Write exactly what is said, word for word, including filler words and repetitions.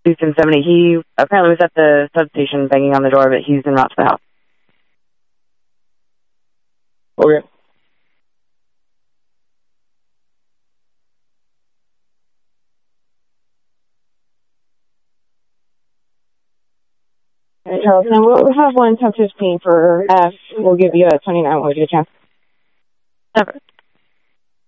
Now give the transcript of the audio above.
Houston seventy. He apparently was at the substation banging on the door, but he's en route to the house. Okay. Alright, Charles, now we'll have one ten fifteen for F. We'll give you a twenty-nine when we get a chance. Never.